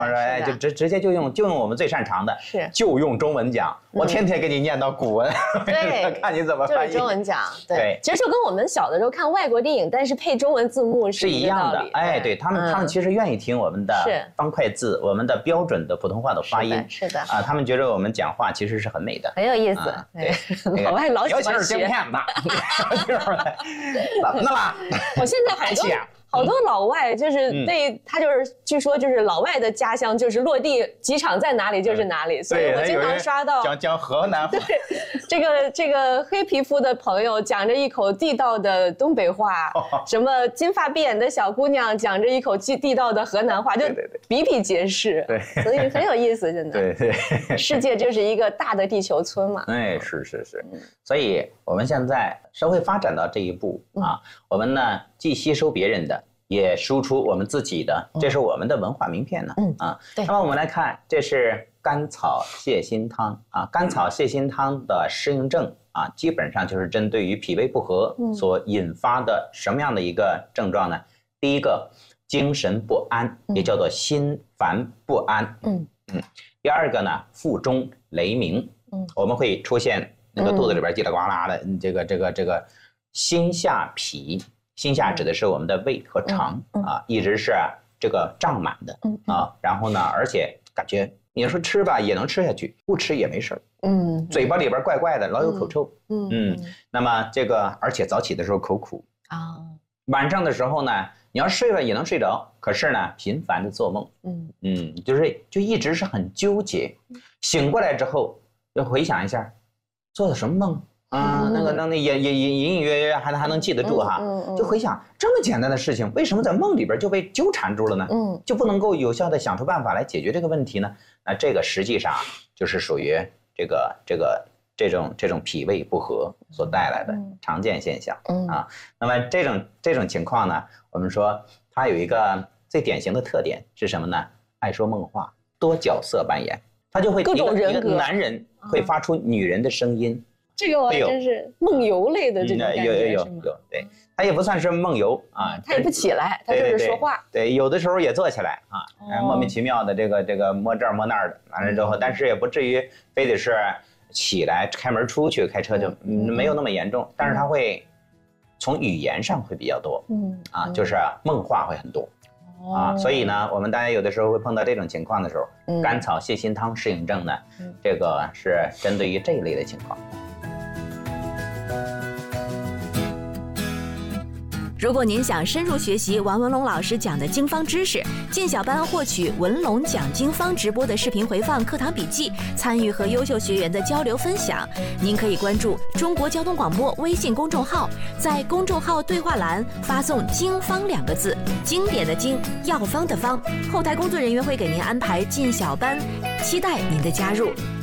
我说哎，就直接就用我们最擅长的， 是就用中文讲，我天天给你念到古文， 对， 看你怎么翻译。 就是中文讲， 对， 其实就跟我们小的时候看外国电影，但是配中文字幕是一样的。哎，对他们其实愿意听我们的方块字，我们的标准的普通话的发音。 是的啊，他们觉得我们讲话其实是很美的， 很有意思。 对， 老外老喜欢学。 尤其是京片子，怎么的啦？ 我现在好多老外就是他就是据说就是老外的家乡就是落地机场在哪里就是哪里，所以我经常刷到讲河南话。 对，这个黑皮肤的朋友讲着一口地道的东北话，什么金发碧眼的小姑娘讲着一口地道的河南话，就比比皆是。 对， 所以很有意思，真的。 对， 世界就是一个大的地球村嘛。 哎，是。所以我们现在社会发展到这一步啊，我们呢既吸收别人的，也输出我们自己的，这是我们的文化名片呢。那么我们来看，这是甘草泻心汤啊。甘草泻心汤的适应症啊，基本上就是针对于脾胃不和所引发的什么样的一个症状呢？第一个，精神不安，也叫做心烦不安。第二个呢，腹中雷鸣。我们会出现那个肚子里边叽里呱啦的这个心下痞。心下指的是我们的胃和肠啊，一直是这个胀满的啊。然后呢，而且感觉你说吃吧也能吃下去，不吃也没事儿。嘴巴里边怪怪的，老有口臭。那么这个而且早起的时候口苦啊，晚上的时候呢，你要睡吧也能睡着，可是呢频繁的做梦。就一直是很纠结。醒过来之后要回想一下，做了什么梦。那也隐隐约约还能记得住哈，就回想这么简单的事情，为什么在梦里边就被纠缠住了呢？就不能够有效的想出办法来解决这个问题呢？那这个实际上就是属于这种脾胃不和所带来的常见现象啊。那么这种情况呢，我们说它有一个最典型的特点是什么呢？爱说梦话，多角色扮演，他就会各种人格， 一个男人会发出女人的声音。 这个我还真是梦游类的这种感觉， 有，对，他也不算是梦游啊， 他也不起来，他就是说话， 对，有的时候也坐起来啊，莫名其妙的这个摸这儿摸那儿的，完了之后，但是也不至于非得是起来开门出去开车就没有那么严重，但是他会从语言上会比较多，就是梦话会很多。所以呢，我们大家有的时候会碰到这种情况的时候，甘草泻心汤适应症呢，这个是针对于这一类的情况。 如果您想深入学习王文龙老师讲的经方知识，进小班获取文龙讲经方直播的视频回放、课堂笔记，参与和优秀学员的交流分享，您可以关注中国交通广播微信公众号，在公众号对话栏发送“经方”2个字，经典的经，药方的方，后台工作人员会给您安排进小班，期待您的加入。